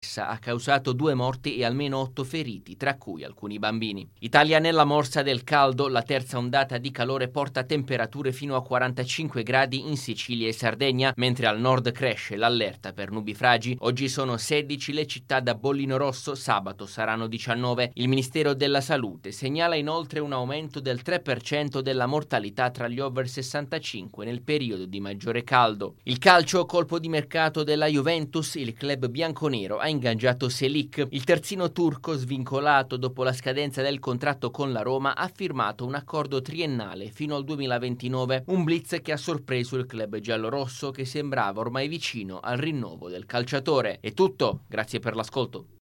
stessa ha causato 2 morti e almeno 8 feriti, tra cui alcuni bambini. Italia nella morsa del caldo, la terza ondata di calore porta temperature fino a 45 gradi in Sicilia e Sardegna, mentre al nord cresce l'allerta per nubifragi. Oggi sono 16 le città da bollino rosso, sabato saranno 19. Il Ministero della Salute segnala inoltre un aumento del 3% della mortalità tra gli over 65 nel periodo di maggiore caldo. Il calcio, colpo di mercato della Juventus, il club bianconero ha ingaggiato Selik. Il terzino turco, svincolato dopo la scadenza del contratto con la Roma, ha firmato un accordo triennale fino al 2029, un blitz che ha sorpreso il club giallorosso che sembrava ormai vicino al rinnovo del calciatore. È tutto, grazie per l'ascolto.